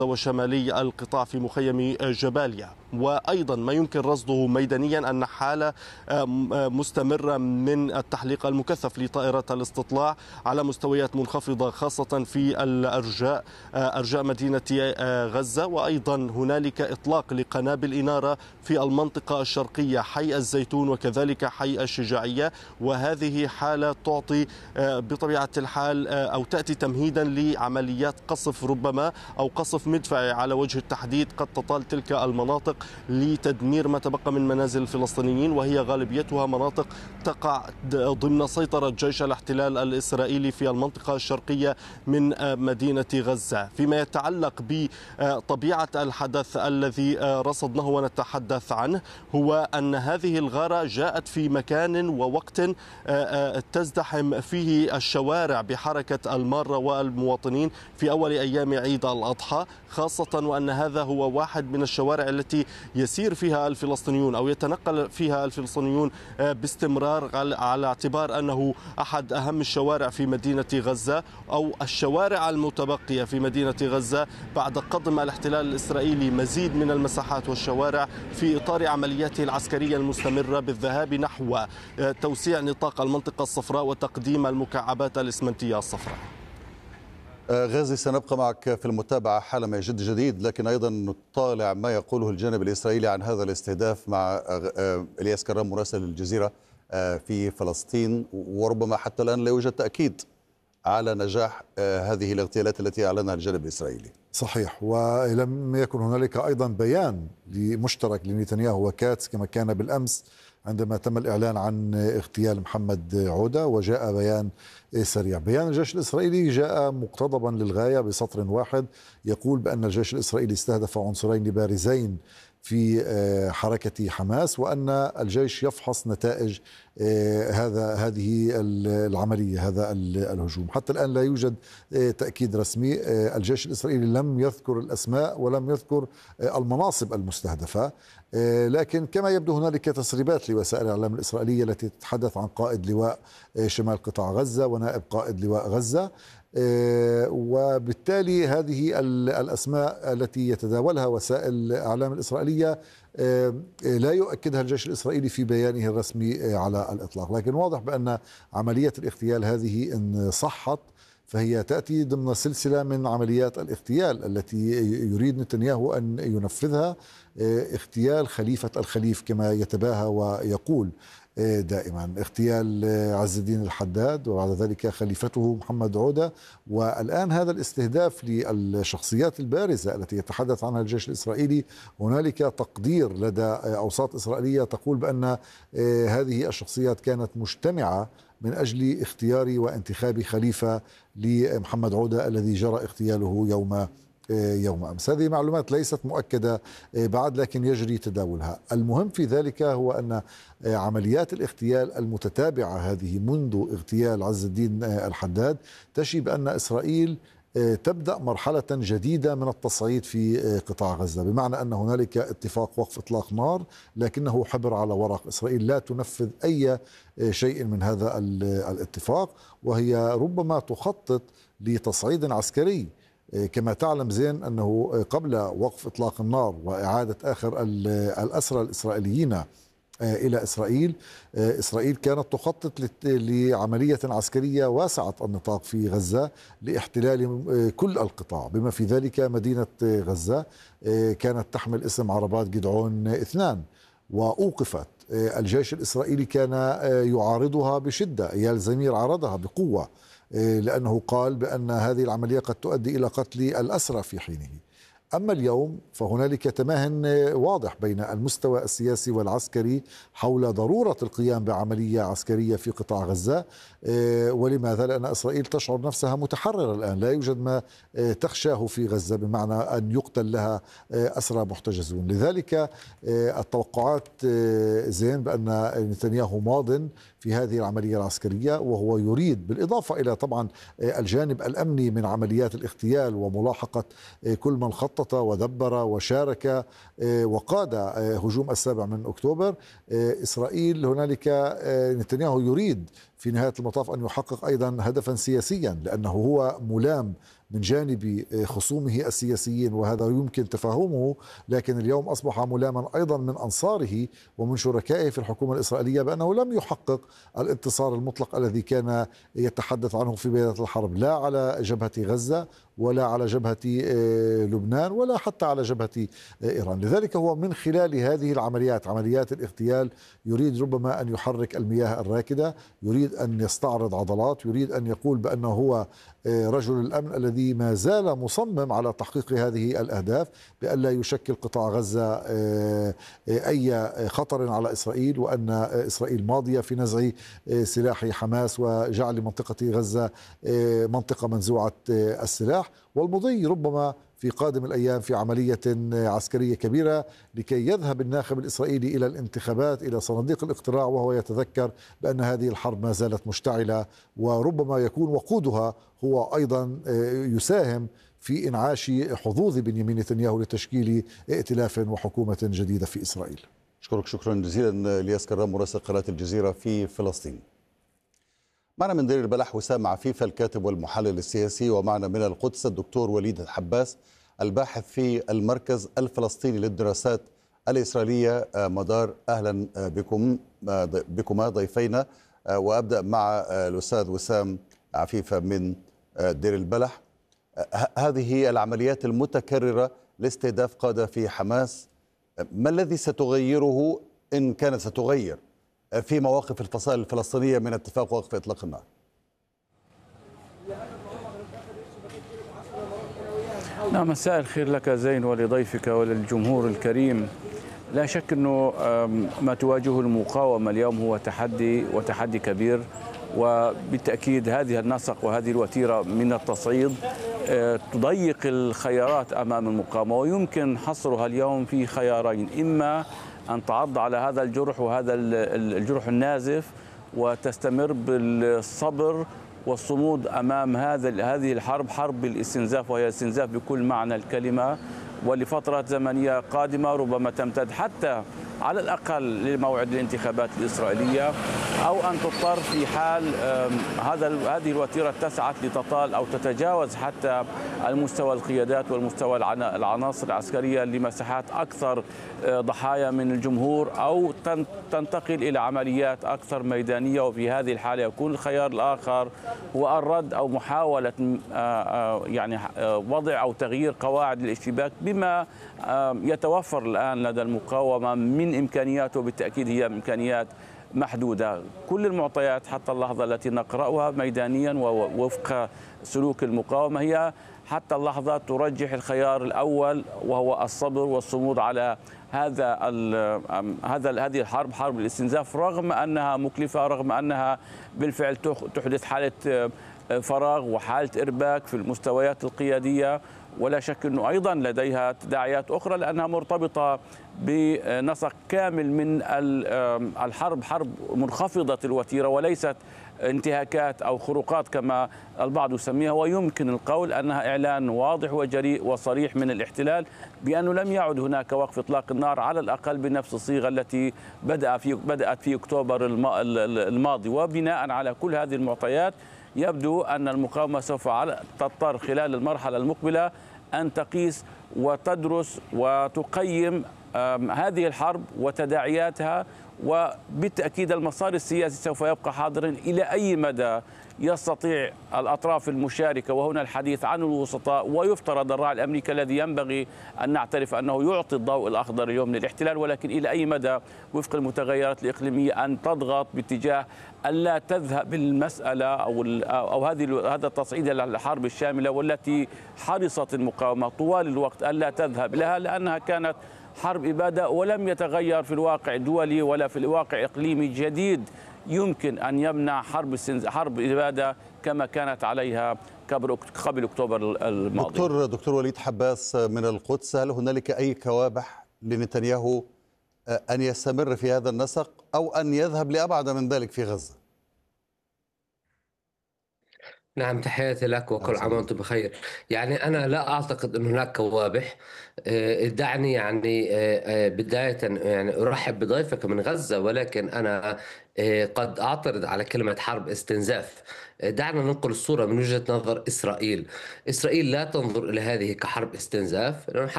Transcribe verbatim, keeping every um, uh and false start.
وشمالي القطاع في مخيم جباليا. وأيضا ما يمكن رصده ميدانيا أن حالة مستمرة من التحليق المكثف لطائرات الاستطلاع على مستويات منخفضة خاصة في الأرجاء أرجاء مدينة غزة. وأيضا هنالك إطلاق لقنابل إنارة في المنطقة الشرقية حي الزيتون وكذلك حي الشجاعية، وهذه حالة تعطي بطبيعة الحال أو تأتي تمهيدا لعمليات قصف ربما أو قصف مدفعي على وجه التحديد قد تطال تلك المناطق لتدمير ما تبقى من منازل الفلسطينيين، وهي غالبيتها مناطق تقع ضمن سيطرة جيش الاحتلال الإسرائيلي في المنطقة الشرقية من مدينة غزة. فيما يتعلق بطبيعة الحدث الذي رصدناه ونتحدث عنه هو أن هذه الغارة جاءت في مكان ووقت تزدحم فيه الشوارع بحركة المارة والمواطنين في أول أيام عيد الأضحى، خاصة وأن هذا هو واحد من الشوارع التي يسير فيها الفلسطينيون أو يتنقل فيها الفلسطينيون باستمرار على اعتبار أنه أحد أهم الشوارع في مدينة غزة أو الشوارع المتبقية في مدينة غزة بعد قضم الاحتلال الإسرائيلي مزيد من المساحات والشوارع في إطار عملياته العسكرية المستمرة بالذهاب نحو توسيع نطاق المنطقة الصفراء وتقديم المكعبات الإسمنتية الصفراء. غازي، سنبقى معك في المتابعة حالما يجد جديد، لكن أيضا نطالع ما يقوله الجانب الإسرائيلي عن هذا الاستهداف مع إلياس كرام مراسل الجزيرة في فلسطين، وربما حتى الآن لا يوجد تأكيد على نجاح هذه الاغتيالات التي أعلنها الجانب الإسرائيلي. صحيح، ولم يكن هنالك أيضا بيان مشترك لنتنياهو وكاتس كما كان بالأمس عندما تم الإعلان عن اغتيال محمد عودة، وجاء بيان سريع. بيان الجيش الإسرائيلي جاء مقتضبا للغاية بسطر واحد يقول بأن الجيش الإسرائيلي استهدف عنصرين بارزين في حركة حماس، وأن الجيش يفحص نتائج هذا هذه العملية هذا الهجوم. حتى الآن لا يوجد تأكيد رسمي. الجيش الإسرائيلي لم يذكر الأسماء ولم يذكر المناصب المستهدفة، لكن كما يبدو هنالك تسريبات لوسائل الإعلام الإسرائيلية التي تتحدث عن قائد لواء شمال قطاع غزة ونائب قائد لواء غزة، وبالتالي هذه الأسماء التي يتداولها وسائل الإعلام الإسرائيلية لا يؤكدها الجيش الإسرائيلي في بيانه الرسمي على الإطلاق. لكن واضح بأن عملية الاغتيال هذه إن صحت فهي تأتي ضمن سلسلة من عمليات الاغتيال التي يريد نتنياهو أن ينفذها، اغتيال خليفة الخليف كما يتباهى ويقول دائما، اغتيال عز الدين الحداد وبعد ذلك خليفته محمد عودة، والآن هذا الاستهداف للشخصيات البارزة التي يتحدث عنها الجيش الإسرائيلي. هنالك تقدير لدى أوساط إسرائيلية تقول بأن هذه الشخصيات كانت مجتمعة من أجل اختيار وانتخاب خليفة لمحمد عودة الذي جرى اغتياله يوم يوم أمس. هذه معلومات ليست مؤكدة بعد لكن يجري تداولها. المهم في ذلك هو أن عمليات الاغتيال المتتابعة هذه منذ اغتيال عز الدين الحداد تشي بأن إسرائيل تبدأ مرحلة جديدة من التصعيد في قطاع غزة، بمعنى أن هنالك اتفاق وقف إطلاق نار لكنه حبر على ورق. إسرائيل لا تنفذ أي شيء من هذا الاتفاق، وهي ربما تخطط لتصعيد عسكري. كما تعلم زين أنه قبل وقف إطلاق النار وإعادة آخر الأسرى الإسرائيليين إلى إسرائيل، إسرائيل كانت تخطط لعملية عسكرية واسعة النطاق في غزة لاحتلال كل القطاع بما في ذلك مدينة غزة. كانت تحمل اسم عربات جدعون اثنان وأوقفت. الجيش الإسرائيلي كان يعارضها بشدة، إيال زمير عارضها بقوة لأنه قال بأن هذه العملية قد تؤدي إلى قتل الأسرى في حينه. أما اليوم فهنالك تماهن واضح بين المستوى السياسي والعسكري حول ضرورة القيام بعملية عسكرية في قطاع غزة. ولماذا؟ لأن إسرائيل تشعر نفسها متحررة الآن، لا يوجد ما تخشاه في غزة بمعنى أن يقتل لها أسرى محتجزون. لذلك التوقعات زين بأن نتنياهو ماض في هذه العملية العسكرية، وهو يريد بالإضافة إلى طبعا الجانب الأمني من عمليات الاغتيال وملاحقة كل من خطط ودبر وشارك وقاد هجوم السابع من أكتوبر. إسرائيل هنالك نتنياهو يريد في نهاية المطاف أن يحقق أيضا هدفا سياسيا، لأنه هو ملام من جانب خصومه السياسيين، وهذا يمكن تفهمه، لكن اليوم أصبح ملاما أيضا من أنصاره ومن شركائه في الحكومة الإسرائيلية بأنه لم يحقق الانتصار المطلق الذي كان يتحدث عنه في بداية الحرب، لا على جبهة غزة ولا على جبهة لبنان ولا حتى على جبهة إيران. لذلك هو من خلال هذه العمليات، عمليات الاغتيال، يريد ربما أن يحرك المياه الراكدة، يريد أن يستعرض عضلات، يريد أن يقول بأنه هو رجل الأمن الذي ما زال مصمم على تحقيق هذه الأهداف، بأن لا يشكل قطاع غزة أي خطر على إسرائيل، وأن إسرائيل ماضية في نزع سلاح حماس وجعل منطقة غزة منطقة منزوعة السلاح، والمضي ربما في قادم الأيام في عملية عسكرية كبيرة لكي يذهب الناخب الإسرائيلي إلى الانتخابات، إلى صناديق الاقتراع، وهو يتذكر بأن هذه الحرب ما زالت مشتعلة، وربما يكون وقودها هو أيضا يساهم في إنعاش حظوظ بنيامين نتنياهو لتشكيل ائتلاف وحكومة جديدة في إسرائيل. أشكرك شكرا جزيلا الياس كرام مراسل قناة الجزيرة في فلسطين. معنا من دير البلح وسام عفيف الكاتب والمحلل السياسي، ومعنا من القدس الدكتور وليد حباس الباحث في المركز الفلسطيني للدراسات الإسرائيلية مدار. أهلا بكم بكما ضيفينا، وأبدأ مع الأستاذ وسام عفيفة من دير البلح. هذه العمليات المتكررة لاستهداف قادة في حماس، ما الذي ستغيره إن كانت ستغير في مواقف الفصائل الفلسطينية من اتفاق وقف إطلاق النار؟ نعم، مساء الخير لك زين ولضيفك وللجمهور الكريم. لا شك أنه ما تواجهه المقاومة اليوم هو تحدي وتحدي كبير، وبالتأكيد هذه النسق وهذه الوتيرة من التصعيد تضيق الخيارات أمام المقاومة، ويمكن حصرها اليوم في خيارين: إما أن تعض على هذا الجرح وهذا الجرح النازف وتستمر بالصبر والصمود أمام هذا هذه الحرب، حرب الاستنزاف، وهي استنزاف بكل معنى الكلمة، ولفترات زمنية قادمة ربما تمتد حتى على الأقل لموعد الانتخابات الإسرائيلية، أو أن تضطر في حال هذا هذه الوتيرة تسعى لتطال أو تتجاوز حتى المستوى القيادات والمستوى العناصر العسكرية لمساحات أكثر ضحايا من الجمهور، أو تنتقل إلى عمليات أكثر ميدانية. وفي هذه الحالة يكون الخيار الآخر هو الرد أو محاولة يعني وضع أو تغيير قواعد الاشتباك بما يتوفر الآن لدى المقاومة من إمكانيات، وبالتأكيد هي إمكانيات محدودة. كل المعطيات حتى اللحظة التي نقرأها ميدانيا ووفق سلوك المقاومة هي حتى اللحظة ترجح الخيار الأول، وهو الصبر والصمود على هذا هذا هذه الحرب، حرب الاستنزاف، رغم أنها مكلفة، رغم أنها بالفعل تحدث حالة فراغ وحالة إرباك في المستويات القيادية، ولا شك أنه أيضا لديها تداعيات أخرى لأنها مرتبطة بنسق كامل من الحرب، حرب منخفضة الوتيرة وليست انتهاكات أو خروقات كما البعض يسميها. ويمكن القول أنها إعلان واضح وجريء وصريح من الاحتلال بأنه لم يعد هناك وقف إطلاق النار على الأقل بنفس الصيغة التي بدأ في بدأت في أكتوبر الماضي. وبناء على كل هذه المعطيات يبدو أن المقاومة سوف تضطر خلال المرحلة المقبلة أن تقيس وتدرس وتقيم هذه الحرب وتداعياتها، وبالتأكيد المسار السياسي سوف يبقى حاضرا إلى أي مدى يستطيع الأطراف المشاركة، وهنا الحديث عن الوسطاء، ويفترض الراعي الأمريكي الذي ينبغي أن نعترف أنه يعطي الضوء الأخضر اليوم للاحتلال، ولكن إلى أي مدى وفق المتغيرات الإقليمية أن تضغط باتجاه أن لا تذهب المسألة أو أو هذه هذا التصعيد إلى الحرب الشاملة، والتي حرصت المقاومة طوال الوقت أن لا تذهب لها، لأنها كانت حرب إبادة ولم يتغير في الواقع الدولي ولا في الواقع إقليمي جديد يمكن أن يمنع حرب حرب إبادة كما كانت عليها قبل أكتوبر الماضي. دكتور دكتور وليد حباس من القدس، هل هنالك أي كوابح لنتنياهو أن يستمر في هذا النسق أو أن يذهب لأبعد من ذلك في غزة؟ نعم، تحياتي لك أهلا وكل عام وسهلا. وأنتم بخير. يعني أنا لا أعتقد أن هناك كوابح. آه، دعني يعني آه، آه، بداية يعني أرحب بضيفك من غزة، ولكن أنا آه، قد أعترض على كلمة حرب استنزاف. آه، دعنا ننقل الصورة من وجهة نظر إسرائيل. إسرائيل لا تنظر إلى هذه كحرب استنزاف، لأن